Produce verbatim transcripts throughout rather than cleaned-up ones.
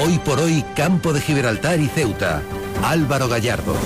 Hoy por hoy, Campo de Gibraltar y Ceuta. Álvaro Gallardo.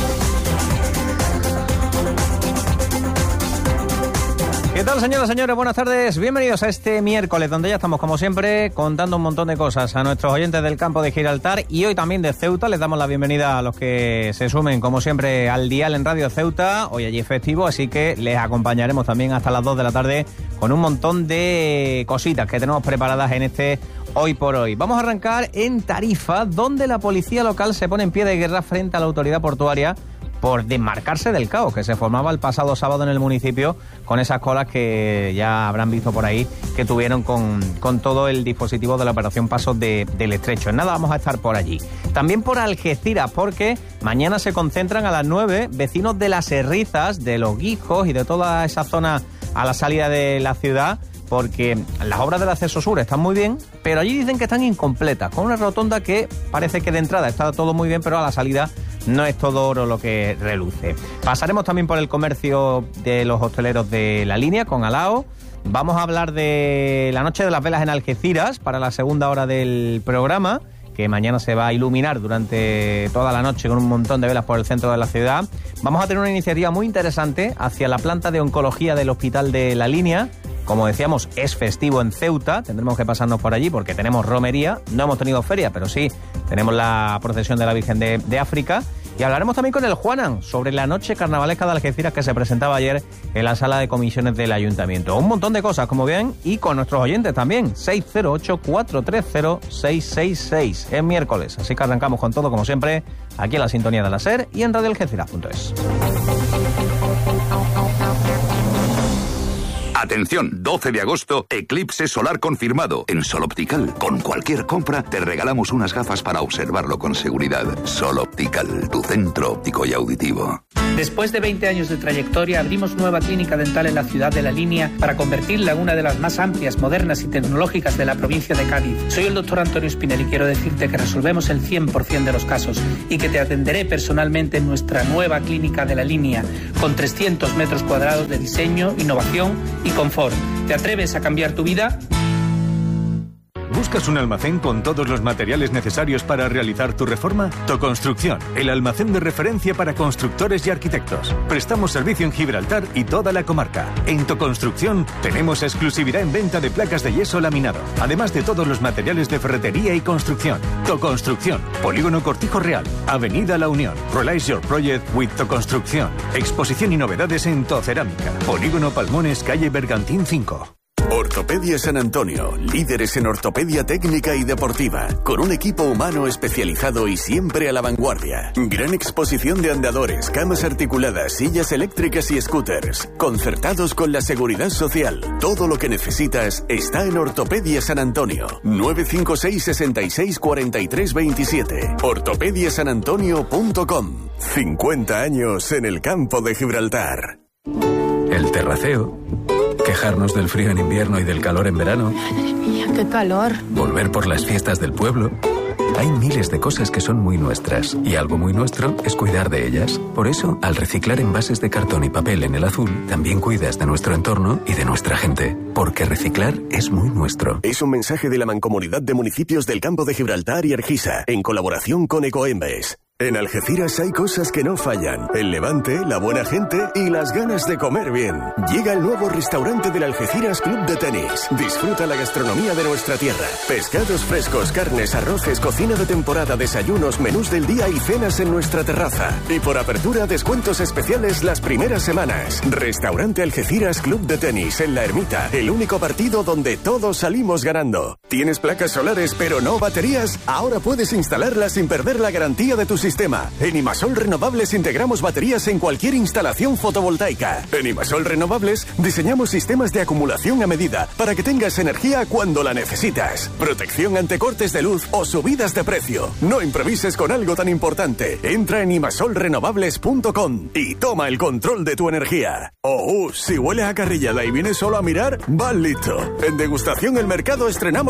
¿Qué tal, señoras y señores? Buenas tardes. Bienvenidos a este miércoles, donde ya estamos, como siempre, contando un montón de cosas a nuestros oyentes del Campo de Gibraltar y hoy también de Ceuta. Les damos la bienvenida a los que se sumen, como siempre, al dial en Radio Ceuta. Hoy allí es festivo, así que les acompañaremos también hasta las dos de la tarde con un montón de cositas que tenemos preparadas en este Hoy por Hoy. Vamos a arrancar en Tarifa, donde la policía local se pone en pie de guerra frente a la autoridad portuaria por desmarcarse del caos que se formaba el pasado sábado en el municipio con esas colas que ya habrán visto por ahí que tuvieron con, con todo el dispositivo de la operación Pasos de, del Estrecho. En nada vamos a estar por allí. También por Algeciras, porque mañana se concentran a las nueve vecinos de Las Herrizas, de Los Guijos y de toda esa zona a la salida de la ciudad, porque las obras del acceso sur están muy bien, pero allí dicen que están incompletas, con una rotonda que parece que de entrada está todo muy bien, pero a la salida no es todo oro lo que reluce. Pasaremos también por el comercio de los hosteleros de la línea con Alao. Vamos a hablar de la Noche de las Velas en Algeciras para la segunda hora del programa, que mañana se va a iluminar durante toda la noche con un montón de velas por el centro de la ciudad. Vamos a tener una iniciativa muy interesante hacia la planta de oncología del Hospital de la Línea. Como decíamos, es festivo en Ceuta, tendremos que pasarnos por allí porque tenemos romería. No hemos tenido feria, pero sí tenemos la procesión de la Virgen de, de África. Y hablaremos también con el Juanan sobre la noche carnavalesca de Algeciras que se presentaba ayer en la sala de comisiones del Ayuntamiento. Un montón de cosas, como ven, y con nuestros oyentes también. seis cero ocho, cuatro tres cero, seis seis seis. Es miércoles, así que arrancamos con todo, como siempre, aquí en la sintonía de la SER y en radio algeciras punto es. Atención, doce de agosto, eclipse solar confirmado. En Sol Optical, con cualquier compra, te regalamos unas gafas para observarlo con seguridad. Sol Optical, tu centro óptico y auditivo. Después de veinte años de trayectoria, abrimos nueva clínica dental en la ciudad de La Línea para convertirla en una de las más amplias, modernas y tecnológicas de la provincia de Cádiz. Soy el doctor Antonio Espinel y quiero decirte que resolvemos el cien por ciento de los casos y que te atenderé personalmente en nuestra nueva clínica de La Línea, con trescientos metros cuadrados de diseño, innovación y confort. ¿Te atreves a cambiar tu vida? ¿Buscas un almacén con todos los materiales necesarios para realizar tu reforma? Toconstrucción, el almacén de referencia para constructores y arquitectos. Prestamos servicio en Gibraltar y toda la comarca. En Toconstrucción tenemos exclusividad en venta de placas de yeso laminado, además de todos los materiales de ferretería y construcción. Toconstrucción, Polígono Cortijo Real, Avenida La Unión. Realize your project with Toconstrucción. Exposición y novedades en Tocerámica. Polígono Palmones, calle Bergantín cinco. Ortopedia San Antonio, líderes en ortopedia técnica y deportiva, con un equipo humano especializado y siempre a la vanguardia. Gran exposición de andadores, camas articuladas, sillas eléctricas y scooters, concertados con la seguridad social. Todo lo que necesitas está en Ortopedia San Antonio. nueve cinco seis, seis seis, cuatro tres dos siete. ortopedia san antonio punto com. cincuenta años en el Campo de Gibraltar. El terraceo. Quejarnos del frío en invierno y del calor en verano. Madre mía, qué calor. Volver por las fiestas del pueblo. Hay miles de cosas que son muy nuestras y algo muy nuestro es cuidar de ellas. Por eso, al reciclar envases de cartón y papel en el azul, también cuidas de nuestro entorno y de nuestra gente. Porque reciclar es muy nuestro. Es un mensaje de la Mancomunidad de Municipios del Campo de Gibraltar y Argisa, en colaboración con Ecoembes. En Algeciras hay cosas que no fallan. El levante, la buena gente y las ganas de comer bien. Llega el nuevo restaurante del Algeciras Club de Tenis. Disfruta la gastronomía de nuestra tierra. Pescados frescos, carnes, arroces, cocina de temporada, desayunos, menús del día y cenas en nuestra terraza. Y por apertura, descuentos especiales las primeras semanas. Restaurante Algeciras Club de Tenis en La Ermita. El único partido donde todos salimos ganando. ¿Tienes placas solares pero no baterías? Ahora puedes instalarlas sin perder la garantía de tu sistema. Sistema. En Imasol Renovables integramos baterías en cualquier instalación fotovoltaica. En Imasol Renovables diseñamos sistemas de acumulación a medida para que tengas energía cuando la necesitas. Protección ante cortes de luz o subidas de precio. No improvises con algo tan importante. Entra en imasol renovables punto com y toma el control de tu energía. Oh, uh, si hueles a carrillada y vienes solo a mirar, vas listo. En Degustación El Mercado estrenamos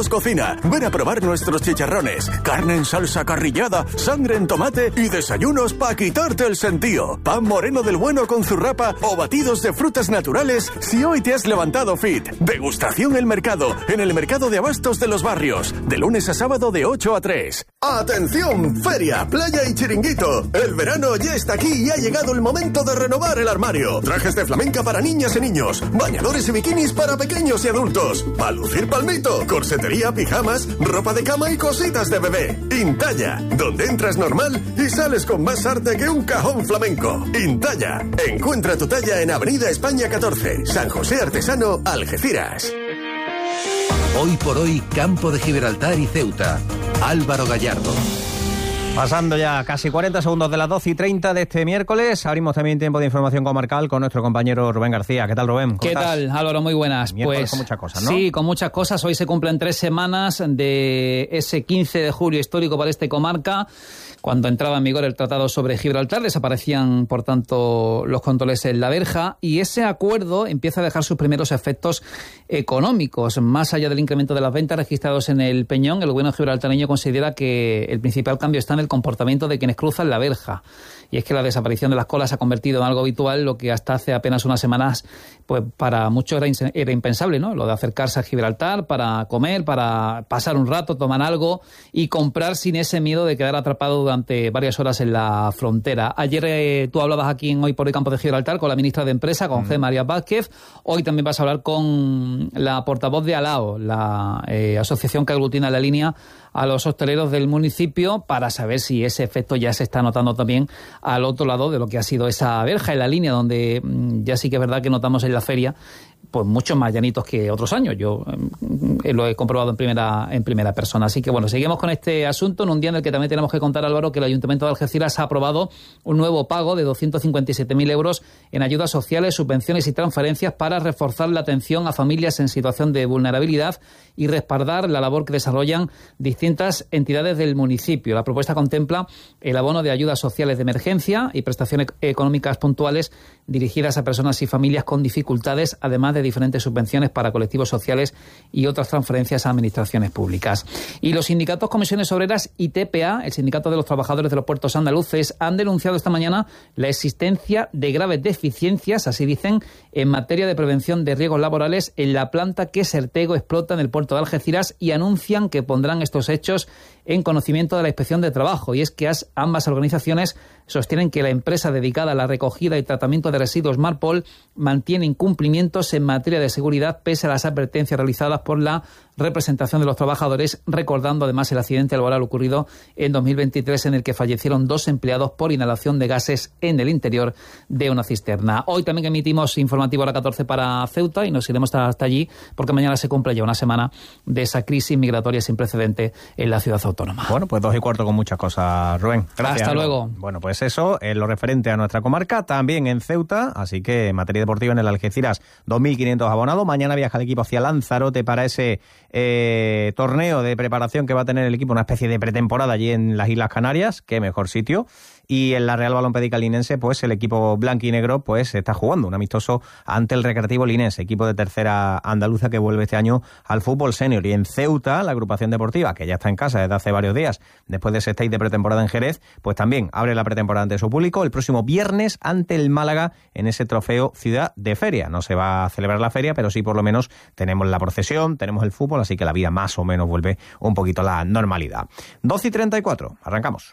Somos Cocina. Ven a probar nuestros chicharrones, carne en salsa carrillada, sangre en tomate y desayunos para quitarte el sentido. Pan moreno del bueno con zurrapa o batidos de frutas naturales si hoy te has levantado fit. Degustación El Mercado, en el Mercado de Abastos de los Barrios, de lunes a sábado de ocho a tres. ¡Atención! Feria, playa y chiringuito. El verano ya está aquí y ha llegado el momento de renovar el armario. Trajes de flamenca para niñas y niños, bañadores y bikinis para pequeños y adultos. Pa' lucir palmito, corsetería, pijamas, ropa de cama y cositas de bebé. Intalla, donde entras normal y sales con más arte que un cajón flamenco. Intalla, encuentra tu talla en Avenida España catorce, San José Artesano, Algeciras. Hoy por hoy, Campo de Gibraltar y Ceuta. Álvaro Gallardo. Pasando ya casi cuarenta segundos de las doce y treinta de este miércoles, abrimos también tiempo de información comarcal con nuestro compañero Rubén García. ¿Qué tal, Rubén? ¿Cómo ¿Qué estás? tal, Álvaro? Muy buenas. Miércoles pues con muchas cosas, ¿no? Sí, con muchas cosas. Hoy se cumplen tres semanas de ese quince de julio histórico para esta comarca, cuando entraba en vigor el Tratado sobre Gibraltar. Desaparecían, por tanto, los controles en la verja y ese acuerdo empieza a dejar sus primeros efectos económicos. Más allá del incremento de las ventas registrados en el Peñón, el gobierno gibraltareño considera que el principal cambio está en el comportamiento de quienes cruzan la verja. Y es que la desaparición de las colas se ha convertido en algo habitual, lo que hasta hace apenas unas semanas, pues para muchos era, era impensable, ¿no? Lo de acercarse a Gibraltar para comer, para pasar un rato, tomar algo y comprar sin ese miedo de quedar atrapado durante varias horas en la frontera. Ayer eh, tú hablabas aquí en Hoy por Hoy Campo de Gibraltar con la ministra de Empresa, con mm. G. María Vázquez. Hoy también vas a hablar con la portavoz de ALAO, la eh, asociación que aglutina la línea a los hosteleros del municipio, para saber si ese efecto ya se está notando también al otro lado de lo que ha sido esa verja en la línea, donde ya sí que es verdad que notamos en la feria pues muchos más llanitos que otros años. Yo eh, lo he comprobado en primera en primera persona. Así que bueno, seguimos con este asunto en un día en el que también tenemos que contar, Álvaro, que el Ayuntamiento de Algeciras ha aprobado un nuevo pago de doscientos cincuenta y siete mil euros en ayudas sociales, subvenciones y transferencias para reforzar la atención a familias en situación de vulnerabilidad y respaldar la labor que desarrollan distintas entidades del municipio. La propuesta contempla el abono de ayudas sociales de emergencia y prestaciones económicas puntuales dirigidas a personas y familias con dificultades, además de diferentes subvenciones para colectivos sociales y otras transferencias a administraciones públicas. Y los sindicatos Comisiones Obreras y T P A, el Sindicato de los Trabajadores de los Puertos Andaluces, han denunciado esta mañana la existencia de graves deficiencias, así dicen, en materia de prevención de riesgos laborales en la planta que Sertego explota en el puerto de Algeciras, y anuncian que pondrán estos hechos en conocimiento de la Inspección de Trabajo. Y es que ambas organizaciones sostienen que la empresa dedicada a la recogida y tratamiento de residuos Marpol mantiene incumplimientos en materia de seguridad pese a las advertencias realizadas por la representación de los trabajadores, recordando además el accidente laboral ocurrido en dos mil veintitrés en el que fallecieron dos empleados por inhalación de gases en el interior de una cisterna. Hoy también emitimos informativo a la catorce para Ceuta y nos iremos hasta allí porque mañana se cumple ya una semana de esa crisis migratoria sin precedente en la ciudad autónoma. Bueno, pues dos y cuarto con muchas cosas, Rubén. Gracias. Hasta luego. Bueno, pues eso es lo referente a nuestra comarca, también en Ceuta, así que en materia deportiva en el Algeciras, dos mil quinientos abonados. Mañana viaja el equipo hacia Lanzarote para ese eh, torneo de preparación que va a tener el equipo, una especie de pretemporada allí en las Islas Canarias. Qué mejor sitio. Y en la Real Balompédica Linense, pues el equipo blanquinegro pues está jugando un amistoso ante el Recreativo Linense, equipo de tercera andaluza que vuelve este año al fútbol senior. Y en Ceuta, la agrupación deportiva, que ya está en casa desde hace varios días, después de ese stage de pretemporada en Jerez, pues también abre la pretemporada ante su público el próximo viernes ante el Málaga en ese trofeo Ciudad de Feria. No se va a celebrar la feria, pero sí por lo menos tenemos la procesión, tenemos el fútbol, así que la vida más o menos vuelve un poquito a la normalidad. doce y treinta y cuatro, arrancamos.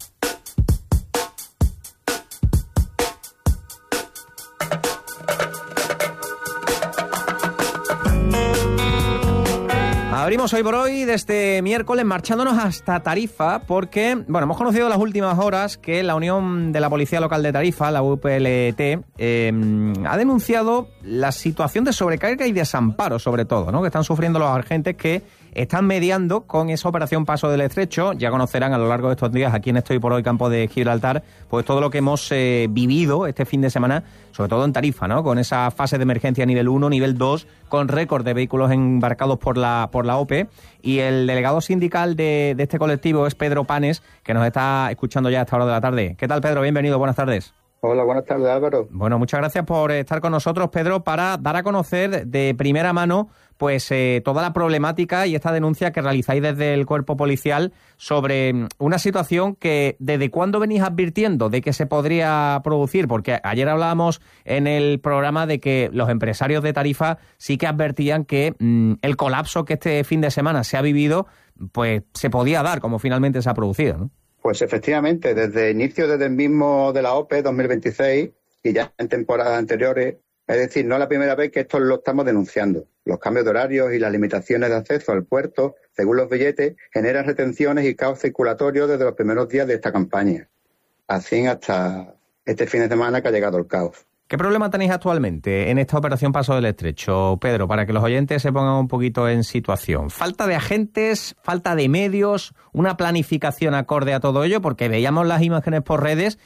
Abrimos hoy por hoy de este miércoles marchándonos hasta Tarifa porque, bueno, hemos conocido en las últimas horas que la Unión de la Policía Local de Tarifa, la U P L T, eh, ha denunciado la situación de sobrecarga y desamparo, sobre todo, ¿no?, que están sufriendo los agentes que están mediando con esa operación Paso del Estrecho. Ya conocerán a lo largo de estos días, aquí en Estoy por Hoy Campo de Gibraltar, pues todo lo que hemos eh, vivido este fin de semana, sobre todo en Tarifa, ¿no?, con esa fase de emergencia nivel uno, nivel dos, con récord de vehículos embarcados por la por la O P E. Y el delegado sindical de, de este colectivo es Pedro Panes, que nos está escuchando ya a esta hora de la tarde. ¿Qué tal, Pedro? Bienvenido, buenas tardes. Hola, buenas tardes, Álvaro. Bueno, muchas gracias por estar con nosotros, Pedro, para dar a conocer de primera mano pues eh, toda la problemática y esta denuncia que realizáis desde el cuerpo policial sobre una situación que ¿desde cuándo venís advirtiendo de que se podría producir? Porque ayer hablábamos en el programa de que los empresarios de Tarifa sí que advertían que mmm, el colapso que este fin de semana se ha vivido pues se podía dar, como finalmente se ha producido, ¿no? Pues efectivamente, desde el inicio, desde el mismo de la O P E dos mil veintiséis y ya en temporadas anteriores, es decir, no es la primera vez que esto lo estamos denunciando. Los cambios de horarios y las limitaciones de acceso al puerto, según los billetes, generan retenciones y caos circulatorio desde los primeros días de esta campaña. Así hasta este fin de semana que ha llegado el caos. ¿Qué problema tenéis actualmente en esta operación Paso del Estrecho, Pedro, para que los oyentes se pongan un poquito en situación? ¿Falta de agentes, falta de medios, una planificación acorde a todo ello? Porque veíamos las imágenes por redes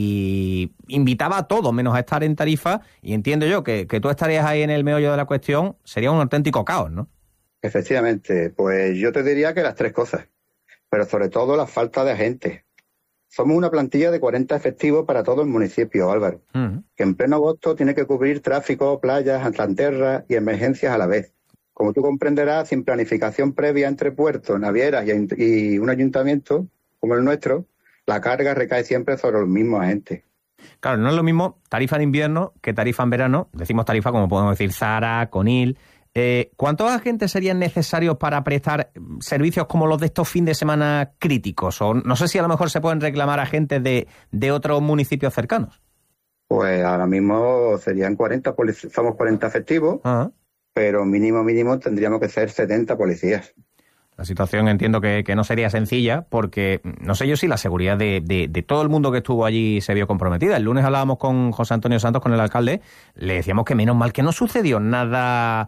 y invitaba a todo, menos a estar en Tarifa, y entiendo yo que, que tú estarías ahí en el meollo de la cuestión, sería un auténtico caos, ¿no? Efectivamente, pues yo te diría que las tres cosas, pero sobre todo la falta de agentes. Somos una plantilla de cuarenta efectivos para todo el municipio, Álvaro, uh-huh. que en pleno agosto tiene que cubrir tráfico, playas, atlanterras y emergencias a la vez. Como tú comprenderás, sin planificación previa entre puertos, navieras y, y un ayuntamiento como el nuestro, la carga recae siempre sobre los mismos agentes. Claro, no es lo mismo tarifa en invierno que tarifa en verano. Decimos tarifa como podemos decir Zara, Conil. Eh, ¿Cuántos agentes serían necesarios para prestar servicios como los de estos fin de semana críticos? O no sé si a lo mejor se pueden reclamar agentes de, de otros municipios cercanos. Pues ahora mismo serían cuarenta, polic- somos cuarenta efectivos, uh-huh. pero mínimo mínimo tendríamos que ser setenta policías. La situación entiendo que, que no sería sencilla porque no sé yo si la seguridad de, de, de todo el mundo que estuvo allí se vio comprometida. El lunes hablábamos con José Antonio Santos, con el alcalde, le decíamos que menos mal que no sucedió nada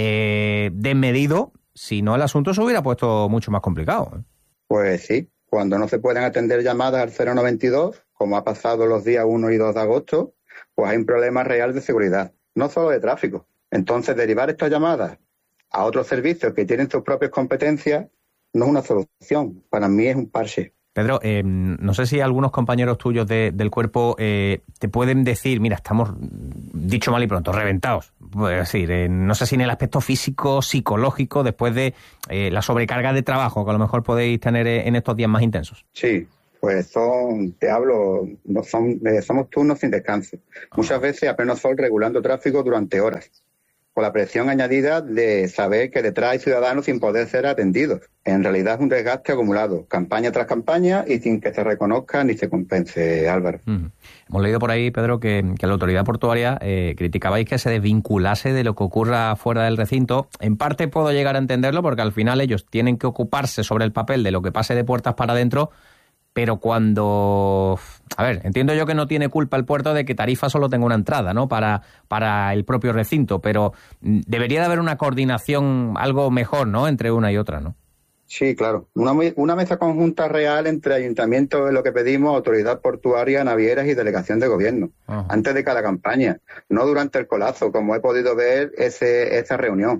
eh, desmedido, si no el asunto se hubiera puesto mucho más complicado. ¿eh? Pues sí, cuando no se pueden atender llamadas al cero noventa y dos, como ha pasado los días uno y dos de agosto, pues hay un problema real de seguridad, no solo de tráfico. Entonces, derivar estas llamadas a otros servicios que tienen sus propias competencias no es una solución. Para mí es un parche. Pedro, eh, no sé si algunos compañeros tuyos de, del cuerpo eh, te pueden decir, mira, estamos, dicho mal y pronto, reventados. Pues decir, eh, no sé si en el aspecto físico, psicológico, después de eh, la sobrecarga de trabajo que a lo mejor podéis tener en estos días más intensos. Sí, pues son, te hablo, no son, eh, somos turnos sin descanso. Muchas veces a pleno sol regulando tráfico durante horas, con la presión añadida de saber que detrás hay ciudadanos sin poder ser atendidos. En realidad es un desgaste acumulado, campaña tras campaña y sin que se reconozca ni se compense, Álvaro. Mm. Hemos leído por ahí, Pedro, que, que la autoridad portuaria eh, criticabais que se desvinculase de lo que ocurra fuera del recinto. En parte puedo llegar a entenderlo porque al final ellos tienen que ocuparse sobre el papel de lo que pase de puertas para adentro, pero cuando... A ver, entiendo yo que no tiene culpa el puerto de que Tarifa solo tenga una entrada, ¿no?, para, para el propio recinto, pero debería de haber una coordinación algo mejor, ¿no?, entre una y otra, ¿no? Sí, claro. Una, una mesa conjunta real entre ayuntamientos es lo que pedimos, autoridad portuaria, navieras y delegación de gobierno, uh-huh. antes de cada campaña, no durante el colapso, como he podido ver ese, esa reunión.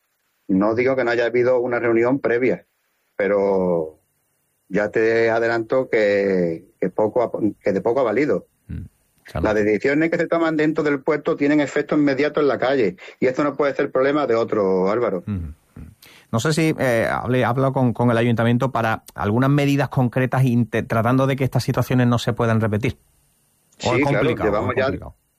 No digo que no haya habido una reunión previa, pero... ya te adelanto que, que, poco, que de poco ha valido. Mm, Las decisiones que se toman dentro del puerto tienen efecto inmediato en la calle y esto no puede ser problema de otro, Álvaro. Mm, no sé si eh, he hablado con, con el ayuntamiento para algunas medidas concretas inter, tratando de que estas situaciones no se puedan repetir. ¿O sí, es claro, llevamos ya,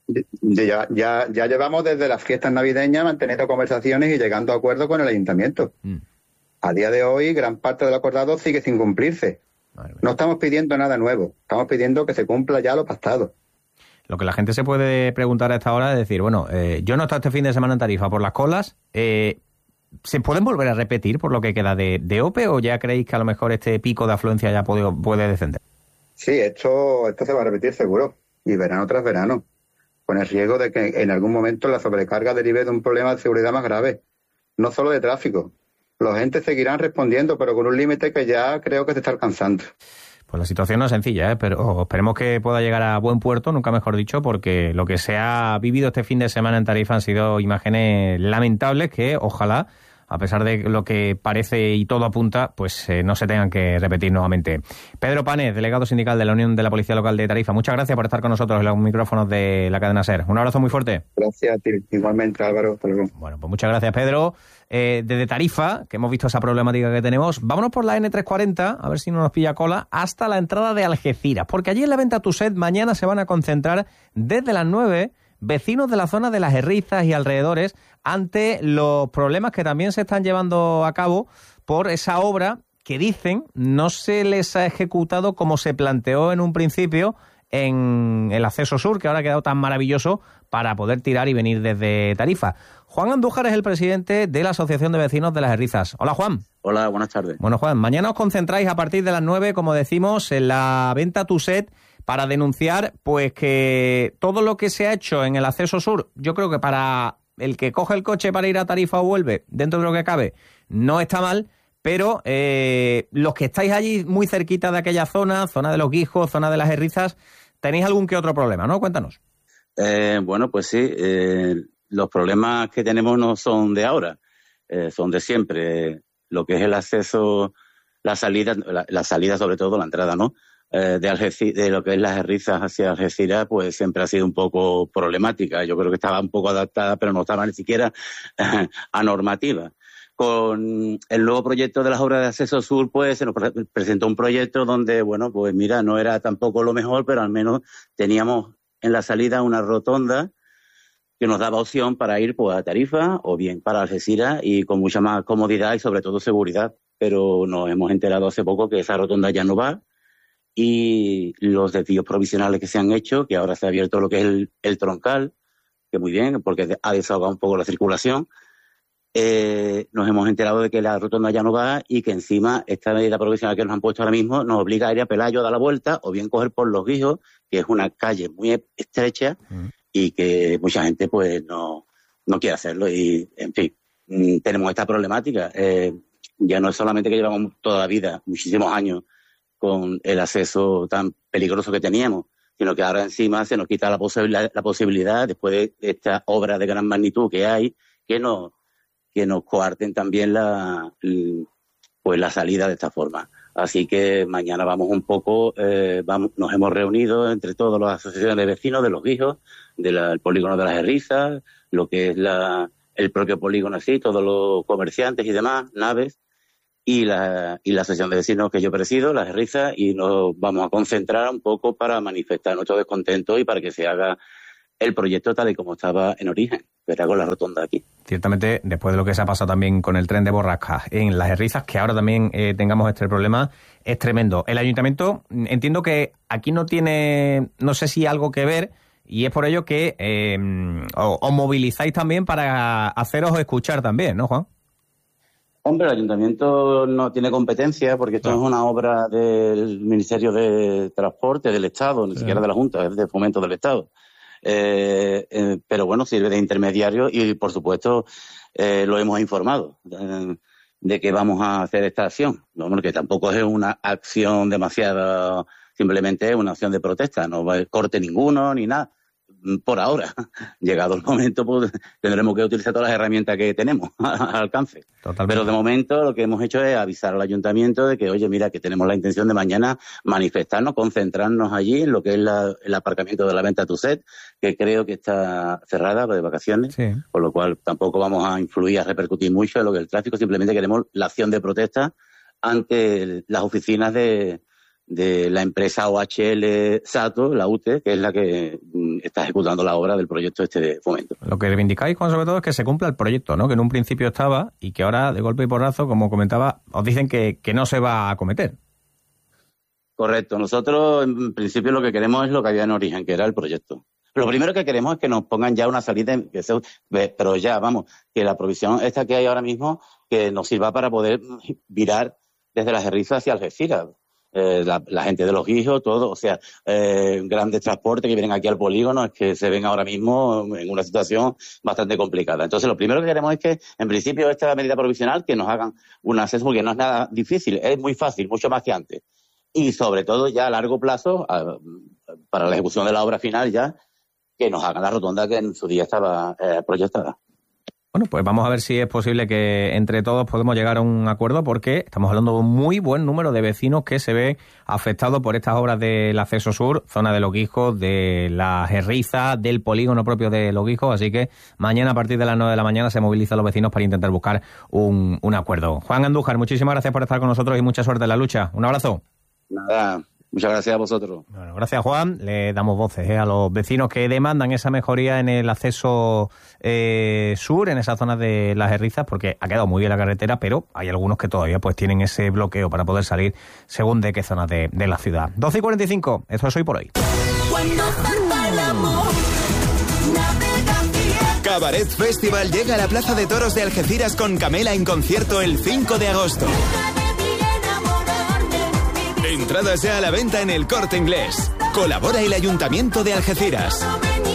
ya, ya, ya llevamos desde las fiestas navideñas manteniendo conversaciones y llegando a acuerdos con el ayuntamiento. Mm. A día de hoy, gran parte del acordado sigue sin cumplirse. No estamos pidiendo nada nuevo, estamos pidiendo que se cumpla ya lo pactado. Lo que la gente se puede preguntar a esta hora es decir, bueno, eh, yo no he estado este fin de semana en Tarifa por las colas, eh, ¿se pueden volver a repetir por lo que queda de, de O P E o ya creéis que a lo mejor este pico de afluencia ya puede, puede descender? Sí, esto, esto se va a repetir seguro, y verano tras verano, con el riesgo de que en algún momento la sobrecarga derive de un problema de seguridad más grave, no solo de tráfico. Los agentes seguirán respondiendo, pero con un límite que ya creo que se está alcanzando. Pues la situación no es sencilla, ¿eh? Pero esperemos que pueda llegar a buen puerto, nunca mejor dicho, porque lo que se ha vivido este fin de semana en Tarifa han sido imágenes lamentables que ojalá a pesar de lo que parece y todo apunta, pues eh, no se tengan que repetir nuevamente. Pedro Panes, delegado sindical de la Unión de la Policía Local de Tarifa, muchas gracias por estar con nosotros en los micrófonos de la cadena SER. Un abrazo muy fuerte. Gracias a ti, igualmente, Álvaro. Hasta luego. Bueno, pues muchas gracias, Pedro. Eh, desde Tarifa, que hemos visto esa problemática que tenemos, vámonos por la ene trescientos cuarenta, a ver si no nos pilla cola, hasta la entrada de Algeciras, porque allí en la venta Tuset mañana se van a concentrar desde las nueve vecinos de la zona de Las Herrizas y alrededores ante los problemas que también se están llevando a cabo por esa obra que dicen no se les ha ejecutado como se planteó en un principio en el acceso sur, que ahora ha quedado tan maravilloso para poder tirar y venir desde Tarifa. Juan Andújar es el presidente de la Asociación de Vecinos de Las Herrizas. Hola, Juan. Hola, buenas tardes. Bueno, Juan, mañana os concentráis a partir de las nueve, como decimos, en la venta Tuset para denunciar pues que todo lo que se ha hecho en el acceso sur, yo creo que para el que coge el coche para ir a Tarifa o vuelve, dentro de lo que cabe, no está mal, pero eh, los que estáis allí muy cerquita de aquella zona, zona de los Guijos, zona de Las Herrizas, tenéis algún que otro problema, ¿no? Cuéntanos. Eh, bueno, pues sí, eh, los problemas que tenemos no son de ahora, eh, son de siempre. Lo que es el acceso, la salida, la, la salida sobre todo, la entrada, ¿no? Eh, de, Algeci- de lo que es Las Herrizas hacia Algeciras, pues siempre ha sido un poco problemática. Yo creo que estaba un poco adaptada, pero no estaba ni siquiera eh, a normativa. Con el nuevo proyecto de las obras de acceso sur, pues se nos pre- presentó un proyecto donde, bueno, pues mira, no era tampoco lo mejor, pero al menos teníamos en la salida una rotonda que nos daba opción para ir pues a Tarifa o bien para Algeciras y con mucha más comodidad y sobre todo seguridad. Pero nos hemos enterado hace poco que esa rotonda ya no va y los desvíos provisionales que se han hecho, que ahora se ha abierto lo que es el, el troncal, que muy bien, porque ha desahogado un poco la circulación. Eh, nos hemos enterado de que la rotonda ya no va y que encima esta medida provisional que nos han puesto ahora mismo nos obliga a ir a Pelayo a dar la vuelta o bien coger por Los Guijos, que es una calle muy estrecha mm. y que mucha gente pues no, no quiere hacerlo y en fin, mm, tenemos esta problemática. Eh, ya no es solamente que llevamos toda la vida, muchísimos años con el acceso tan peligroso que teníamos, sino que ahora encima se nos quita la posibilidad, la posibilidad después de esta obra de gran magnitud que hay, que nos que nos coarten también la pues la salida de esta forma. Así que mañana vamos un poco, eh, vamos, nos hemos reunido entre todas las asociaciones de vecinos de Los Guijos, del polígono de Las Herrizas, lo que es la, el propio polígono así, todos los comerciantes y demás, naves, y la, y la asociación de vecinos que yo presido, Las Herrizas, y nos vamos a concentrar un poco para manifestar nuestro descontento y para que se haga el proyecto tal y como estaba en origen, que era con la rotonda aquí. Ciertamente, después de lo que se ha pasado también con el tren de borrascas en Las Herrizas, que ahora también eh, tengamos este problema, es tremendo. El ayuntamiento, entiendo que aquí no tiene, no sé si algo que ver, y es por ello que eh, os, os movilizáis también para haceros escuchar también, ¿no, Juan? Hombre, el ayuntamiento no tiene competencia porque esto no es una obra del Ministerio de Transporte del Estado, ni sí. siquiera de la Junta, es de Fomento del Estado. Eh, eh, pero bueno, sirve de intermediario y por supuesto eh, lo hemos informado eh, de que vamos a hacer esta acción, no, porque tampoco es una acción demasiado, simplemente es una acción de protesta, no va a corte ninguno ni nada por ahora. Llegado el momento pues tendremos que utilizar todas las herramientas que tenemos al alcance. Totalmente. Pero de momento lo que hemos hecho es avisar al ayuntamiento de que, oye, mira, que tenemos la intención de mañana manifestarnos, concentrarnos allí en lo que es la, el aparcamiento de la venta Tuset, que creo que está cerrada de vacaciones, sí. Por lo cual tampoco vamos a influir, a repercutir mucho en lo que es el tráfico, simplemente queremos la acción de protesta ante las oficinas de de la empresa O H L Sato, la U T E, que es la que está ejecutando la obra del proyecto este de fomento. Lo que reivindicáis, Juan, sobre todo es que se cumpla el proyecto, ¿no? Que en un principio estaba y que ahora, de golpe y porrazo, como comentaba, os dicen que, que no se va a acometer. Correcto. Nosotros, en principio, lo que queremos es lo que había en origen, que era el proyecto. Lo primero que queremos es que nos pongan ya una salida, que se, pero ya, vamos, que la provisión esta que hay ahora mismo, que nos sirva para poder virar desde Las Herrizas hacia Algeciras. Eh, la, la gente de Los Guijos, todo, o sea, eh, grandes transportes que vienen aquí al polígono, es que se ven ahora mismo en una situación bastante complicada. Entonces, lo primero que queremos es que, en principio, esta medida provisional, que nos hagan un acceso, porque no es nada difícil, es muy fácil, mucho más que antes. Y, sobre todo, ya a largo plazo, a, para la ejecución de la obra final ya, que nos hagan la rotonda que en su día estaba eh, proyectada. Bueno, pues vamos a ver si es posible que entre todos podemos llegar a un acuerdo, porque estamos hablando de un muy buen número de vecinos que se ven afectados por estas obras del acceso sur, zona de Los Guijos, de las Herrizas, del polígono propio de Los Guijos, así que mañana a partir de las nueve de la mañana se movilizan los vecinos para intentar buscar un, un acuerdo. Juan Andújar, muchísimas gracias por estar con nosotros y mucha suerte en la lucha. Un abrazo. Nada. Muchas gracias a vosotros. Bueno, gracias, Juan. Le damos voces eh, a los vecinos que demandan esa mejoría en el acceso eh, sur, en esa zona de las Herrizas, porque ha quedado muy bien la carretera, pero hay algunos que todavía pues tienen ese bloqueo para poder salir según de qué zona de, de la ciudad. doce y cuarenta y cinco, eso es Hoy por Hoy. Cabaret Festival llega a la Plaza de Toros de Algeciras con Camela en concierto el cinco de agosto. Entradas ya a la venta en El Corte Inglés. Colabora el Ayuntamiento de Algeciras.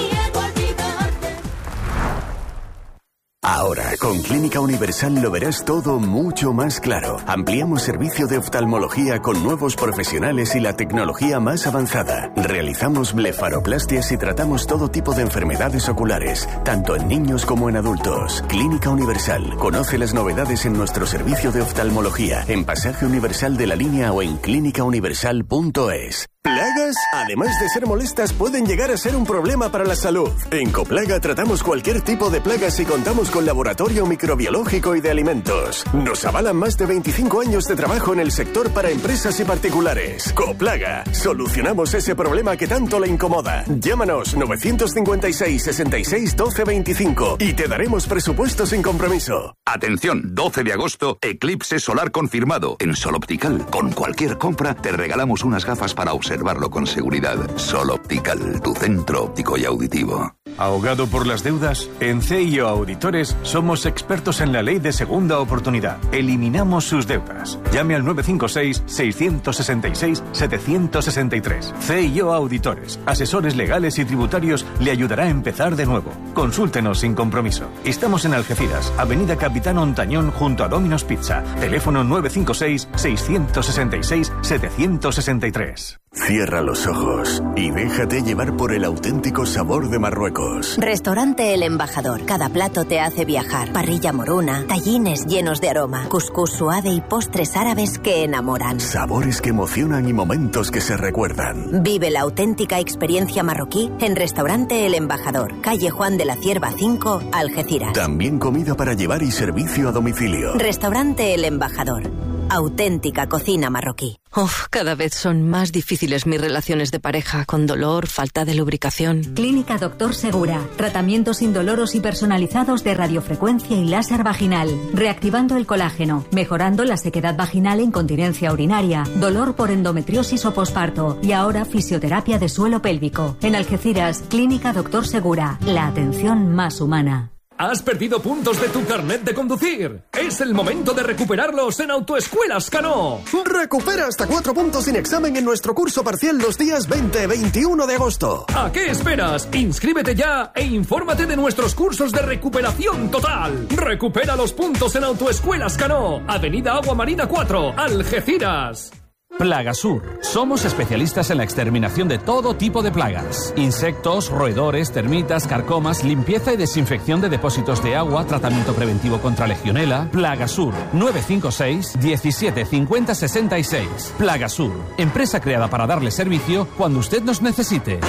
Ahora, con Clínica Universal lo verás todo mucho más claro. Ampliamos servicio de oftalmología con nuevos profesionales y la tecnología más avanzada. Realizamos blefaroplastias y tratamos todo tipo de enfermedades oculares, tanto en niños como en adultos. Clínica Universal. Conoce las novedades en nuestro servicio de oftalmología, en Pasaje Universal de la Línea o en clínica universal punto es. ¿Plagas? Además de ser molestas, pueden llegar a ser un problema para la salud. En Coplaga tratamos cualquier tipo de plagas y contamos con laboratorio microbiológico y de alimentos. Nos avalan más de veinticinco años de trabajo en el sector para empresas y particulares. Coplaga. Solucionamos ese problema que tanto le incomoda. Llámanos nueve cinco seis, sesenta y seis, doce veinticinco y te daremos presupuesto sin compromiso. Atención, doce de agosto, eclipse solar confirmado. En Sol Optical, con cualquier compra, te regalamos unas gafas para observarlo con seguridad. Sol Optical, tu centro óptico y auditivo. ¿Ahogado por las deudas? En C I O Auditores somos expertos en la ley de segunda oportunidad. Eliminamos sus deudas. Llame al nueve cinco seis, seis seis seis, siete seis tres. C I O Auditores, asesores legales y tributarios, le ayudará a empezar de nuevo. Consúltenos sin compromiso. Estamos en Algeciras, Avenida Capitán Ontañón, junto a Domino's Pizza. Teléfono nueve cinco seis, seis seis seis, siete seis tres. Cierra los ojos y déjate llevar por el auténtico sabor de Marruecos. Restaurante El Embajador. Cada plato te hace viajar. Parrilla moruna, tallines llenos de aroma, cuscús suave y postres árabes que enamoran. Sabores que emocionan y momentos que se recuerdan. Vive la auténtica experiencia marroquí en Restaurante El Embajador, calle Juan de la Cierva cinco, Algeciras. También comida para llevar y servicio a domicilio. Restaurante El Embajador. Auténtica cocina marroquí. Uf, cada vez son más difíciles mis relaciones de pareja, con dolor, falta de lubricación. Clínica Doctor Segura. Tratamientos indoloros y personalizados de radiofrecuencia y láser vaginal. Reactivando el colágeno, mejorando la sequedad vaginal e incontinencia urinaria, dolor por endometriosis o posparto y ahora fisioterapia de suelo pélvico. En Algeciras, Clínica Doctor Segura. La atención más humana. ¿Has perdido puntos de tu carnet de conducir? Es el momento de recuperarlos en Autoescuelas Cano. Recupera hasta cuatro puntos sin examen en nuestro curso parcial los días veinte y veintiuno de agosto. ¿A qué esperas? Inscríbete ya e infórmate de nuestros cursos de recuperación total. Recupera los puntos en Autoescuelas Cano. Avenida Agua Marina cuatro, Algeciras. Plagasur. Somos especialistas en la exterminación de todo tipo de plagas. Insectos, roedores, termitas, carcomas, limpieza y desinfección de depósitos de agua, tratamiento preventivo contra legionela. Plagasur. nueve cinco seis, diecisiete cincuenta sesenta y seis. Plagasur. Empresa creada para darle servicio cuando usted nos necesite.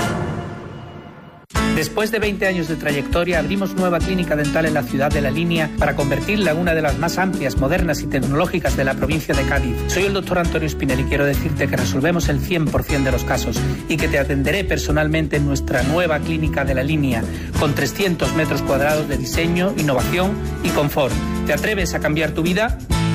Después de veinte años de trayectoria, abrimos nueva clínica dental en la ciudad de La Línea para convertirla en una de las más amplias, modernas y tecnológicas de la provincia de Cádiz. Soy el doctor Antonio Espinel y quiero decirte que resolvemos el cien por ciento de los casos y que te atenderé personalmente en nuestra nueva clínica de La Línea, con trescientos metros cuadrados de diseño, innovación y confort. ¿Te atreves a cambiar tu vida?